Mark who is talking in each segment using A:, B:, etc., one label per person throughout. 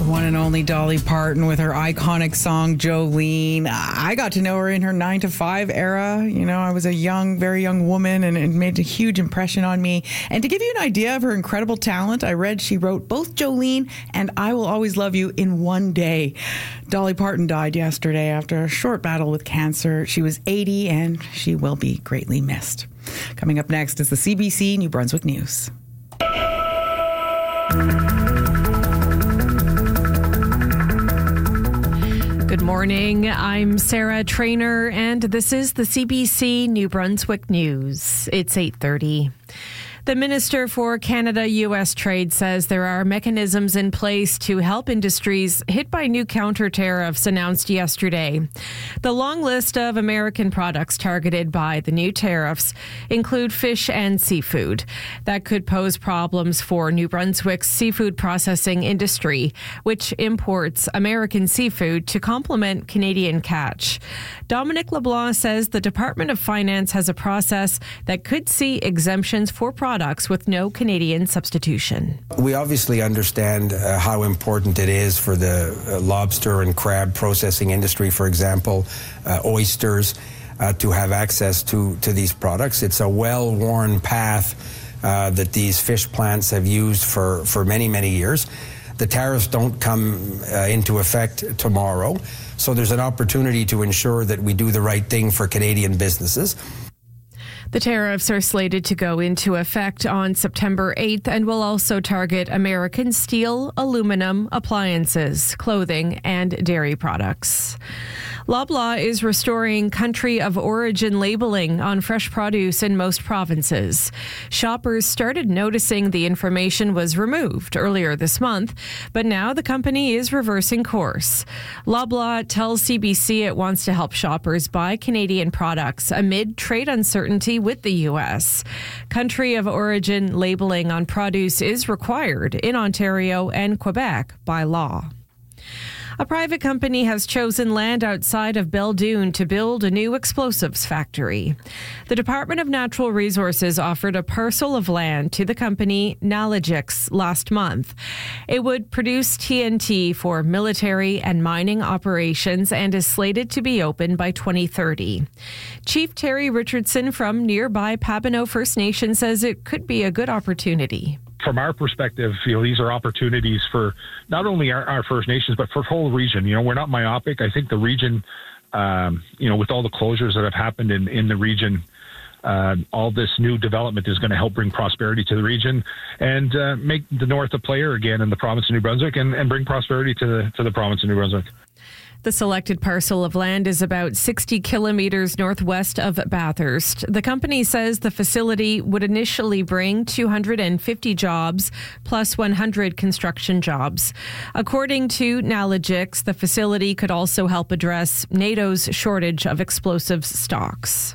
A: One and only Dolly Parton with her iconic song Jolene. I got to know her in her 9 to 5 era. You know, I was a very young woman, and it made a huge impression on me. And to give you an idea of her incredible talent, I read she wrote both Jolene and I Will Always Love You in one day. Dolly Parton died yesterday after a short battle with cancer. She was 80 and she will be greatly missed. Coming up next is the CBC New Brunswick News.
B: Good morning. I'm Sarah Traynor, and this is the CBC New Brunswick News. It's 8:30. The Minister for Canada-U.S. Trade says there are mechanisms in place to help industries hit by new counter tariffs announced yesterday. The long list of American products targeted by the new tariffs include fish and seafood. That could pose problems for New Brunswick's seafood processing industry, which imports American seafood to complement Canadian catch. Dominic LeBlanc says the Department of Finance has a process that could see exemptions for products with no Canadian substitution.
C: We obviously understand how important it is for the lobster and crab processing industry, for example, oysters, to have access to these products. It's a well-worn path that these fish plants have used for many, many years. The tariffs don't come into effect tomorrow, so there's an opportunity to ensure that we do the right thing for Canadian businesses.
B: The tariffs are slated to go into effect on September 8th and will also target American steel, aluminum, appliances, clothing, and dairy products. Loblaw is restoring country of origin labeling on fresh produce in most provinces. Shoppers started noticing the information was removed earlier this month, but now the company is reversing course. Loblaw tells CBC it wants to help shoppers buy Canadian products amid trade uncertainty with the U.S. Country of origin labeling on produce is required in Ontario and Quebec by law. A private company has chosen land outside of Belledune to build a new explosives factory. The Department of Natural Resources offered a parcel of land to the company Nalogix last month. It would produce TNT for military and mining operations and is slated to be open by 2030. Chief Terry Richardson from nearby Pabineau First Nation says it could be a good opportunity.
D: From our perspective, these are opportunities for not only our First Nations, but for the whole region. We're not myopic. I think the region, with all the closures that have happened in the region, all this new development is going to help bring prosperity to the region and make the North a player again in the province of New Brunswick and bring prosperity to the province of New Brunswick.
B: The selected parcel of land is about 60 kilometers northwest of Bathurst. The company says the facility would initially bring 250 jobs plus 100 construction jobs. According to Nalogix, the facility could also help address NATO's shortage of explosives stocks.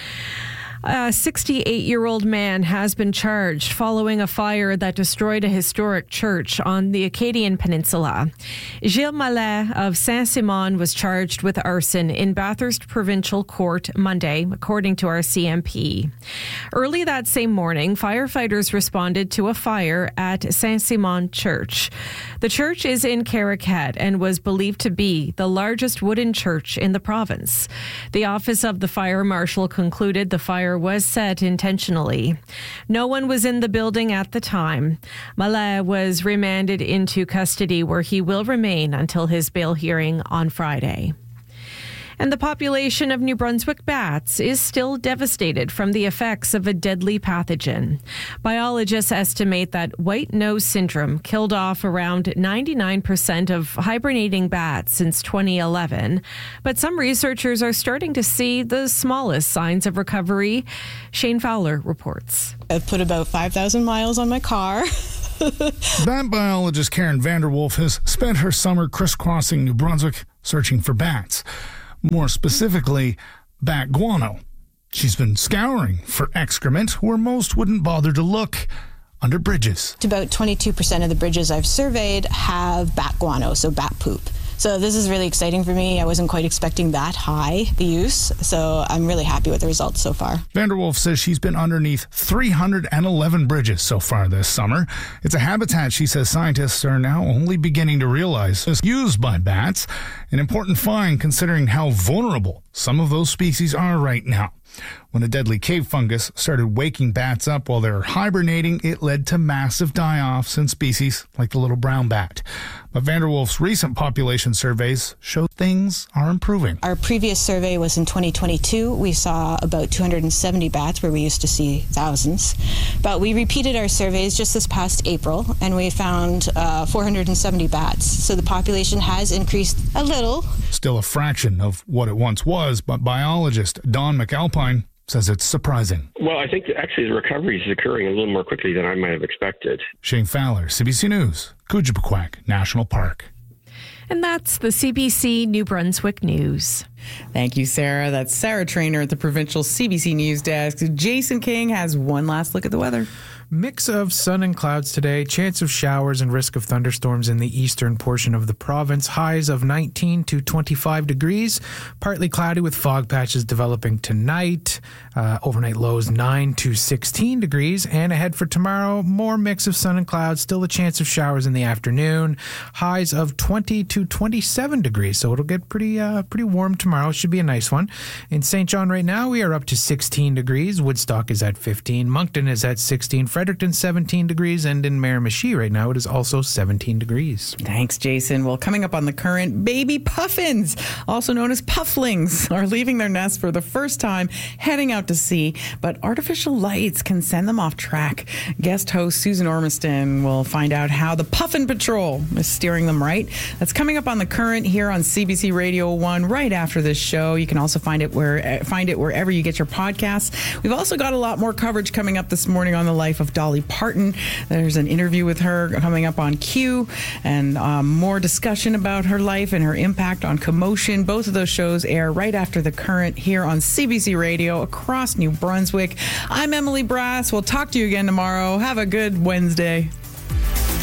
B: A 68-year-old man has been charged following a fire that destroyed a historic church on the Acadian Peninsula. Gilles Mallet of Saint-Simon was charged with arson in Bathurst Provincial Court Monday, according to our CMP. Early that same morning, firefighters responded to a fire at Saint-Simon Church. The church is in Carrickhead and was believed to be the largest wooden church in the province. The office of the fire marshal concluded the fire was set intentionally. No one was in the building at the time. Mallet was remanded into custody where he will remain until his bail hearing on Friday. And the population of New Brunswick bats is still devastated from the effects of a deadly pathogen. Biologists estimate that white nose syndrome killed off around 99% of hibernating bats since 2011. But some researchers are starting to see the smallest signs of recovery. Shane Fowler reports.
E: I've put about 5,000 miles on my car.
F: Bat biologist Karen Vanderwolf has spent her summer crisscrossing New Brunswick searching for bats. More specifically, bat guano. She's been scouring for excrement where most wouldn't bother to look, under bridges.
E: About 22% of the bridges I've surveyed have bat guano, so bat poop. So this is really exciting for me. I wasn't quite expecting that high, the use. So I'm really happy with the results so far.
F: Vanderwolf says she's been underneath 311 bridges so far this summer. It's a habitat she says scientists are now only beginning to realize is used by bats. An important find considering how vulnerable some of those species are right now. When a deadly cave fungus started waking bats up while they were hibernating, it led to massive die-offs in species like the little brown bat. But Vanderwolf's recent population surveys show things are improving.
E: Our previous survey was in 2022. We saw about 270 bats where we used to see thousands. But we repeated our surveys just this past April, and we found 470 bats. So the population has increased a little.
F: Still a fraction of what it once was, but biologist Don McAlpine says it's surprising.
G: Well, I think actually the recovery is occurring a little more quickly than I might have expected.
F: Shane Fowler, CBC News, Kujipukak National Park.
B: And that's the CBC New Brunswick News.
A: Thank you, Sarah. That's Sarah Trainer at the Provincial CBC News Desk. Jason King has one last look at the weather.
H: Mix of sun and clouds today, chance of showers and risk of thunderstorms in the eastern portion of the province. Highs of 19 to 25 degrees. Partly cloudy with fog patches developing tonight. Overnight lows 9 to 16 degrees. And ahead for tomorrow, more mix of sun and clouds. Still a chance of showers in the afternoon. Highs of 20 to 27 degrees. So it'll get pretty warm tomorrow. Should be a nice one. In St. John right now, we are up to 16 degrees. Woodstock is at 15. Moncton is at 16. Fredericton 17 degrees, and in Miramichi right now it is also 17 degrees.
A: Thanks, Jason. Well, coming up on The Current, baby puffins, also known as pufflings, are leaving their nest for the first time, heading out to sea, but artificial lights can send them off track. Guest host Susan Ormiston will find out how the Puffin Patrol is steering them right. That's coming up on The Current here on CBC Radio 1 right after this show. You can also find it wherever you get your podcasts. We've also got a lot more coverage coming up this morning on the life of Dolly Parton. There's an interview with her coming up on Q, and more discussion about her life and her impact on commotion. Both of those shows air right after The Current here on CBC Radio across New Brunswick. I'm Emily Brass. We'll talk to you again tomorrow. Have a good Wednesday.